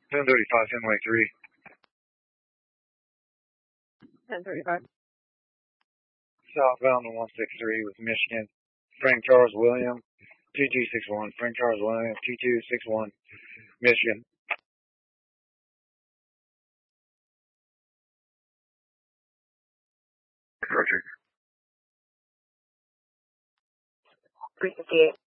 1035, Fenway 3. 1035. Southbound on 163 with Michigan. Frank Charles William, T261. Frank Charles William, T261, Michigan. Roger. 358.